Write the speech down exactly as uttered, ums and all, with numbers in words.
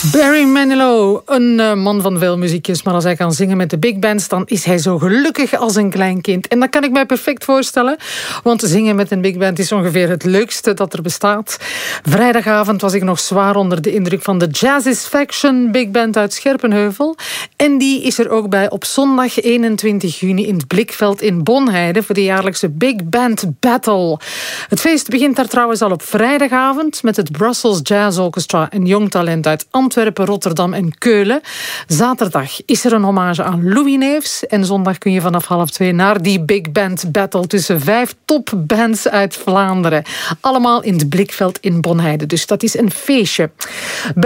Barry Manilow, een uh, man van veel muziekjes, maar als hij kan zingen met de big bands, dan is hij zo gelukkig als een klein kind. En dat kan ik mij perfect voorstellen, want zingen met een big band is ongeveer het leukste dat er bestaat. Vrijdagavond was ik nog zwaar onder de indruk van de Jazzisfaction Big Band uit Scherpenheuvel. En die is er ook bij op zondag eenentwintig juni in het Blikveld in Bonheide voor de jaarlijkse Big Band Battle. Het feest begint daar trouwens al op vrijdagavond met het Brussels Jazz Orchestra, een jong talent uit Antwerpen, Rotterdam en Keulen. Zaterdag is er een hommage aan Louis Neefs en zondag kun je vanaf half twee naar die Big Band Battle tussen vijf topbands uit Vlaanderen. Allemaal in het Blikveld in Bonheide, dus dat is een feestje.